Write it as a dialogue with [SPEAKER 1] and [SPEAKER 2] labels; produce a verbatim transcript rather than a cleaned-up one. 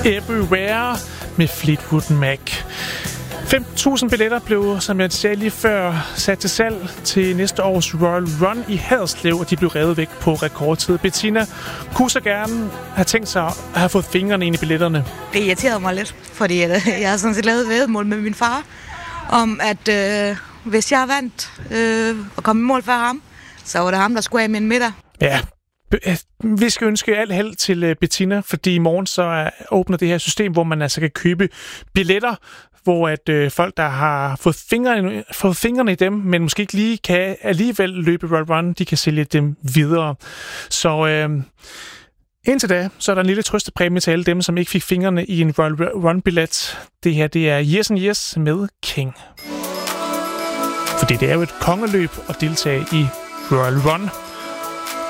[SPEAKER 1] Everywhere med Fleetwood Mac. fem tusind billetter blev, som jeg sagde lige før, sat til salg til næste års Royal Run i Haderslev, og de blev revet væk på rekordtid. Bettina kunne så gerne have tænkt sig at have fået fingrene ind i billetterne.
[SPEAKER 2] Det irriterede mig lidt, fordi jeg har sådan set lavet et væddemål med min far, om at øh, hvis jeg vandt øh, og kom i mål før ham, så var det ham, der skulle af min middag.
[SPEAKER 1] Ja, vi skal ønske alt held til Bettina, fordi i morgen så åbner det her system, hvor man altså kan købe billetter, hvor at øh, folk, der har fået fingrene, fået fingrene i dem, men måske ikke lige kan alligevel løbe Royal Run, de kan sælge dem videre. Så øh, indtil da, så er der en lille trøstepræmie til alle dem, som ikke fik fingrene i en Royal Run-billet. Det her, det er Yes and Yes med King. Fordi det er jo et kongeløb at deltage i Royal Run.